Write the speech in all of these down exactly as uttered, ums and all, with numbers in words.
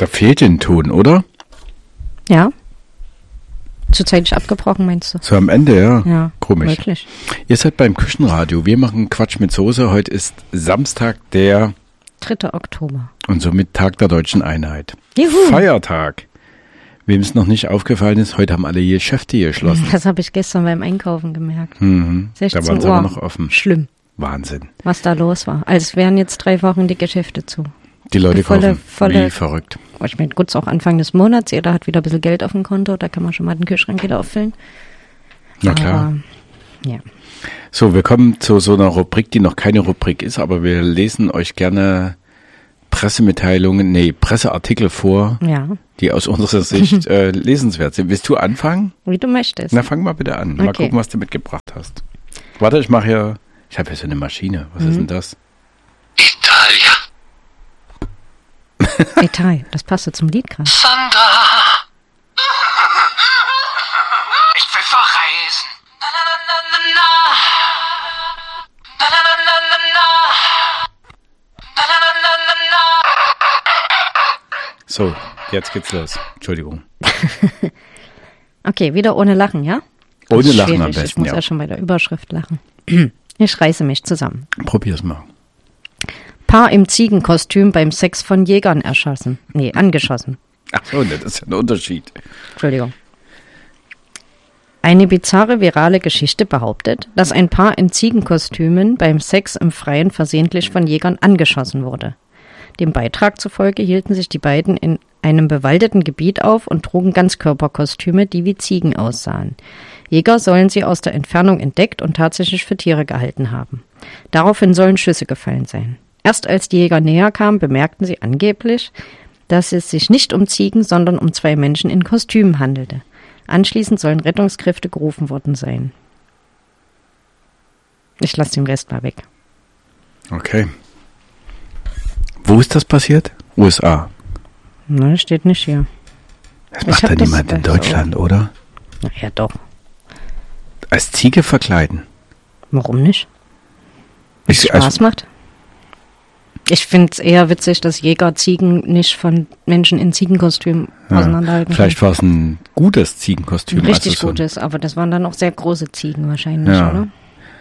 Da fehlt ein Ton, oder? Ja. Zurzeit abgebrochen, meinst du? So am Ende, ja. Ja, komisch. Wirklich. Ihr seid beim Küchenradio. Wir machen Quatsch mit Soße. Heute ist Samstag, der dritter Oktober. Und somit Tag der Deutschen Einheit. Juhu. Feiertag. Wem es noch nicht aufgefallen ist, heute haben alle Geschäfte geschlossen. Das habe ich gestern beim Einkaufen gemerkt. Mhm. sechzehn Da waren sie Uhr. aber noch offen. Schlimm, Wahnsinn. was da los war. Als wären jetzt drei Wochen die Geschäfte zu. Die Leute Volle- kaufen volle- wie verrückt. Ich meine, gut, ist auch Anfang des Monats. Jeder hat wieder ein bisschen Geld auf dem Konto. Da kann man schon mal den Kühlschrank wieder auffüllen. Na klar. Aber, ja. So, wir kommen zu so einer Rubrik, die noch keine Rubrik ist, aber wir lesen euch gerne Pressemitteilungen, nee, Presseartikel vor, Ja, die aus unserer Sicht äh, lesenswert sind. Willst du anfangen? wie du möchtest. Na, fang mal bitte an. Mal Okay. gucken, was du mitgebracht hast. Warte, ich mache hier, ich habe hier so eine Maschine. Was Mhm. ist denn das? Italia. Detail, das passte zum Lied gerade. Sandra. Ich will verreisen. Na, na, na, na, na, na. Na, na, na, na, na, na. Na, na, na, na, na, na. So, jetzt geht's los. Entschuldigung. Okay, wieder ohne Lachen, ja? Das Ohne ist Lachen am schwierig. Ich besten, muss ja. ja schon bei der Überschrift lachen. Ich reiße mich zusammen. Probier's mal. Paar im Ziegenkostüm beim Sex von Jägern erschossen. Nee, angeschossen. Ach so, ne, das ist ja ein Unterschied. Entschuldigung. Eine bizarre virale Geschichte behauptet, dass ein Paar in Ziegenkostümen beim Sex im Freien versehentlich von Jägern angeschossen wurde. Dem Beitrag zufolge hielten sich die beiden in einem bewaldeten Gebiet auf und trugen Ganzkörperkostüme, die wie Ziegen aussahen. Jäger sollen sie aus der Entfernung entdeckt und tatsächlich für Tiere gehalten haben. Daraufhin sollen Schüsse gefallen sein. Erst als die Jäger näher kamen, bemerkten sie angeblich, dass es sich nicht um Ziegen, sondern um zwei Menschen in Kostümen handelte. Anschließend sollen Rettungskräfte gerufen worden sein. Ich lasse den Rest mal weg. Okay. Wo ist das passiert? U S A. Nein, steht nicht hier. Das Ich macht hab ja das- niemand in also- Deutschland, oder? Na ja, doch. Als Ziege verkleiden. Warum nicht? Wenn es Ich- Spaß also- macht. Ich finde es eher witzig, dass Jäger Ziegen nicht von Menschen in Ziegenkostümen Ja, auseinanderhalten vielleicht war es ein gutes Ziegenkostüm. können. Richtig also so ein- gutes, aber das waren dann auch sehr große Ziegen wahrscheinlich, Ja. oder?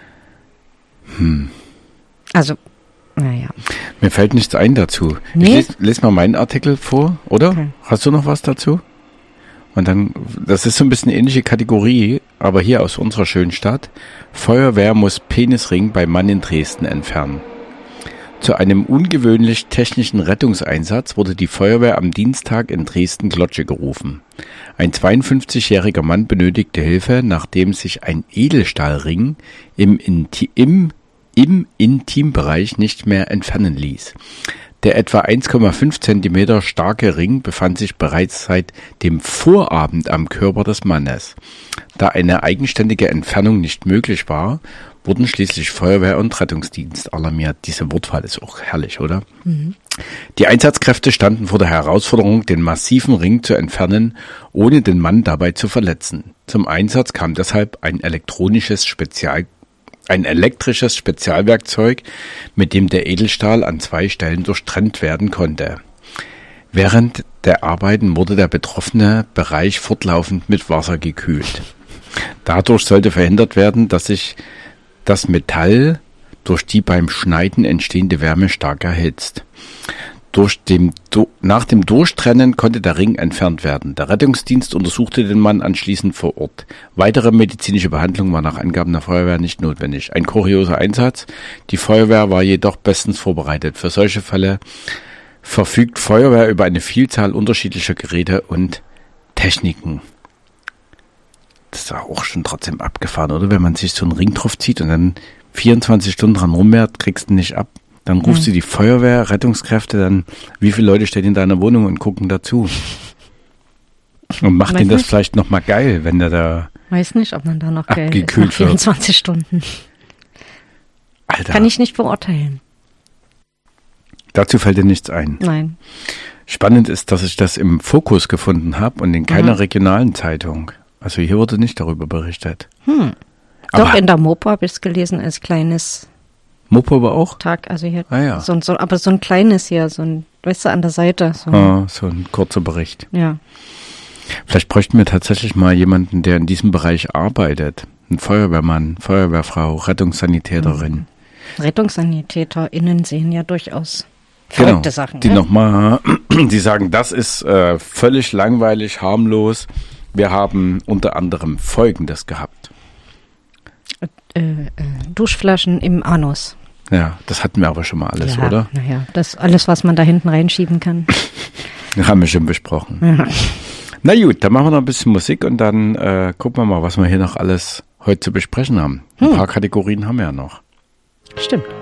Hm. Also, naja. Mir fällt nichts ein dazu. Nee? Ich lese les mal meinen Artikel vor, oder? Okay. Hast du noch was dazu? Und dann, das ist so ein bisschen ähnliche Kategorie, aber hier aus unserer schönen Stadt. Feuerwehr muss Penisring bei Mann in Dresden entfernen. Zu einem ungewöhnlich technischen Rettungseinsatz wurde die Feuerwehr am Dienstag in Dresden-Glotsche gerufen. Ein zweiundfünfzigjähriger Mann benötigte Hilfe, nachdem sich ein Edelstahlring im, Inti- im, im Intimbereich nicht mehr entfernen ließ. Der etwa eins Komma fünf Zentimeter starke Ring befand sich bereits seit dem Vorabend am Körper des Mannes. Da eine eigenständige Entfernung nicht möglich war, wurden schließlich Feuerwehr und Rettungsdienst alarmiert. Diese Wortwahl ist auch herrlich, oder? Mhm. Die Einsatzkräfte standen vor der Herausforderung, den massiven Ring zu entfernen, ohne den Mann dabei zu verletzen. Zum Einsatz kam deshalb ein elektronisches Spezial Ein elektrisches Spezialwerkzeug, mit dem der Edelstahl an zwei Stellen durchtrennt werden konnte. Während der Arbeiten wurde der betroffene Bereich fortlaufend mit Wasser gekühlt. Dadurch sollte verhindert werden, dass sich das Metall durch die beim Schneiden entstehende Wärme stark erhitzt. Durch dem, nach dem Durchtrennen konnte der Ring entfernt werden. Der Rettungsdienst untersuchte den Mann anschließend vor Ort. Weitere medizinische Behandlung war nach Angaben der Feuerwehr nicht notwendig. Ein kurioser Einsatz. Die Feuerwehr war jedoch bestens vorbereitet. Für solche Fälle verfügt Feuerwehr über eine Vielzahl unterschiedlicher Geräte und Techniken. Das ist auch schon trotzdem abgefahren, oder? Wenn man sich so einen Ring drauf zieht und dann vierundzwanzig Stunden dran rummehrt, kriegst du nicht ab. Dann rufst du die Feuerwehr, Rettungskräfte, dann wie viele Leute stehen in deiner Wohnung und gucken dazu? Und macht Weiß denen das nicht. vielleicht nochmal geil, wenn der da, Weiß nicht, ob man da noch Geld ist Abgekühlt nach vierundzwanzig Stunden. Alter, Kann ich nicht beurteilen. dazu fällt dir nichts ein. Nein. Spannend ist, dass ich das im Fokus gefunden habe und in keiner Mhm. regionalen Zeitung. Also hier wurde nicht darüber berichtet. Hm. Aber Doch, in der Mopo habe ich es gelesen als kleines Mopo aber auch? Tag, also hier, Ah ja. so, so, aber so ein kleines hier, so ein weißt du, an der Seite. So, Ah, so ein kurzer Bericht. ja. Vielleicht bräuchten wir tatsächlich mal jemanden, der in diesem Bereich arbeitet. Ein Feuerwehrmann, Feuerwehrfrau, Rettungssanitäterin. RettungssanitäterInnen sehen ja durchaus Genau, verrückte Sachen. die ne? nochmal, die sagen, das ist äh, völlig langweilig, harmlos. Wir haben unter anderem Folgendes gehabt. Äh, äh, Duschflaschen im Anus. Ja, das hatten wir aber schon mal alles, ja, oder? Naja, das alles, was man da hinten reinschieben kann. Das haben wir schon besprochen. Ja. Na gut, dann machen wir noch ein bisschen Musik und dann äh, gucken wir mal, was wir hier noch alles heute zu besprechen haben. Ein Hm. paar Kategorien haben wir ja noch. Stimmt.